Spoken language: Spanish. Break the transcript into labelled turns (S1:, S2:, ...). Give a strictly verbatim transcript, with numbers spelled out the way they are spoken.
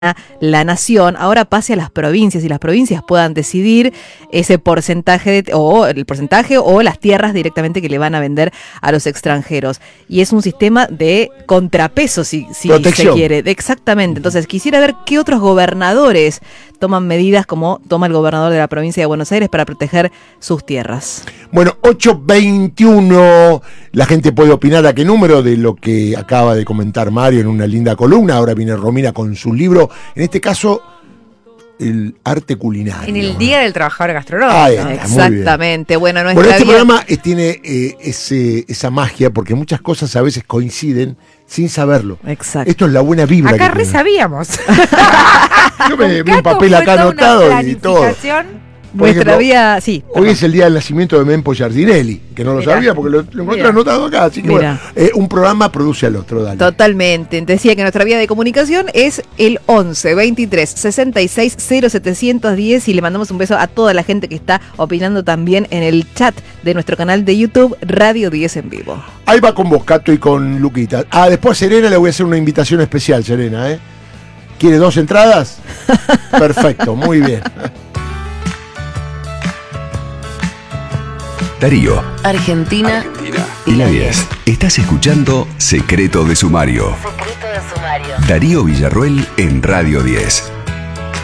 S1: la nación ahora pase a las provincias y las provincias puedan decidir ese porcentaje de, o el porcentaje o las tierras directamente que le van a vender a los extranjeros. Y es un sistema de contrapeso, si, si se quiere. Exactamente. Entonces quisiera ver qué otros gobernadores toman medidas como toma el gobernador de la provincia de Buenos Aires para proteger sus tierras.
S2: Bueno, ocho veintiuno, la gente puede opinar a qué número de lo que acaba de comentar Mario en una linda columna. Ahora viene Romina con su libro, en este caso, el arte culinario.
S3: En el Día del Trabajador Gastronómico.
S2: Ah, está,
S1: exactamente. Bueno, nuestra
S2: bueno, este
S1: vida...
S2: programa eh, tiene eh, ese, esa magia, porque muchas cosas a veces coinciden sin saberlo.
S1: Exacto.
S2: Esto es la buena vibra.
S3: Acá re sabíamos.
S2: Yo me vi un papel acá anotado y todo.
S1: Por Nuestra ejemplo, vida, sí.
S2: Hoy es el día del nacimiento de Mempo Giardinelli, que no lo Mirá. sabía porque lo, lo encontré anotado acá. Así que bueno, eh, un programa produce al otro, dale.
S1: Totalmente. Decía que nuestra vía de comunicación es el once, veintitrés, sesenta y seis, cero setecientos diez y le mandamos un beso a toda la gente que está opinando también en el chat de nuestro canal de YouTube, Radio diez en Vivo.
S2: Ahí va con vos, Cato, y con Luquita. Ah, después a Serena le voy a hacer una invitación especial, Serena, ¿eh? ¿Quiere dos entradas? Perfecto, muy bien.
S4: Darío,
S5: Argentina,
S4: Argentina y la diez. Estás escuchando Secreto de Sumario.
S5: Secreto de Sumario.
S4: Darío Villarruel en Radio diez.